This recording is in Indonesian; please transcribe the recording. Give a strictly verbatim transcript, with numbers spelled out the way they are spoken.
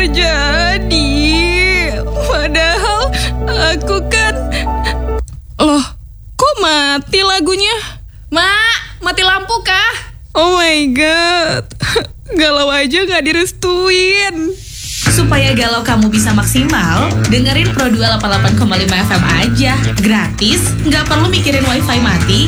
terjadi? Padahal aku kan... Loh, kok mati lagunya? Mak, mati lampu kah? Oh my god, galau aja gak direstuin. Supaya galau kamu bisa maksimal, dengerin Pro dua delapan puluh delapan koma lima F M aja. Gratis, nggak perlu mikirin wifi mati,